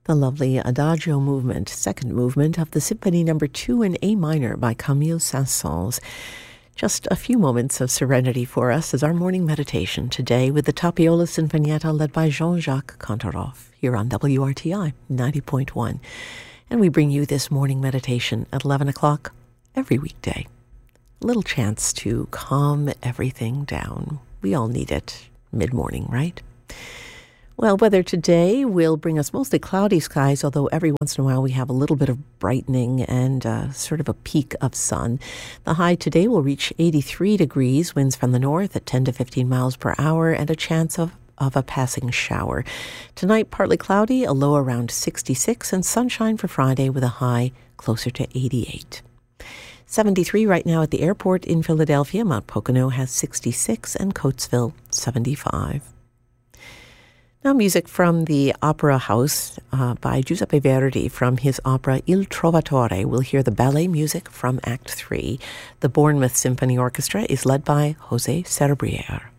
The lovely Adagio movement, second movement of the Symphony No. 2 in A minor by Camille Saint-Saëns. Just a few moments of serenity for us as our morning meditation today with the Tapiola Sinfonietta led by Jean-Jacques Kantorov here on WRTI 90.1. And we bring you this morning meditation at 11 o'clock every weekday. A little chance to calm everything down. We all need it mid-morning, right? Well, weather today will bring us mostly cloudy skies, although every once in a while we have a little bit of brightening and sort of a peak of sun. The high today will reach 83 degrees, winds from the north at 10 to 15 miles per hour, and a chance of a passing shower. Tonight, partly cloudy, a low around 66, and sunshine for Friday with a high closer to 88. 73 right now at the airport in Philadelphia. Mount Pocono has 66 and Coatesville 75. Now music from the Opera House by Giuseppe Verdi from his opera Il Trovatore. We'll hear the ballet music from Act 3. The Bournemouth Symphony Orchestra is led by José Cerebriere.